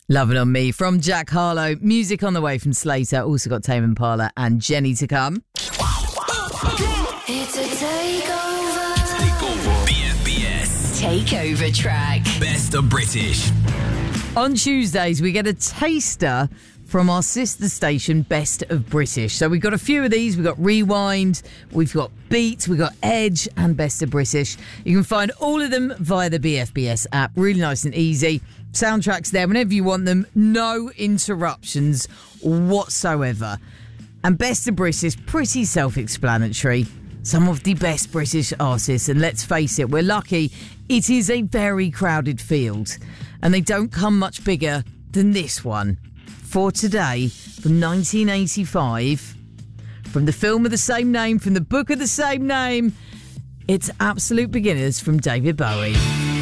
Loving on Me from Jack Harlow. Music on the way from Slater. Also got Tame Impala and Jenny to come. It's a takeover. BFBS. Takeover track. Best of British. On Tuesdays, we get a taster from our sister station, Best of British. So we've got a few of these. We've got Rewind, we've got Beat, we've got Edge and Best of British. You can find all of them via the BFBS app. Really nice and easy. Soundtracks there whenever you want them. No interruptions whatsoever. And Best of British, pretty self-explanatory. Some of the best British artists. And let's face it, we're lucky. It is a very crowded field. And they don't come much bigger than this one. For today, from 1985, from the film of the same name, from the book of the same name, it's Absolute Beginners from David Bowie.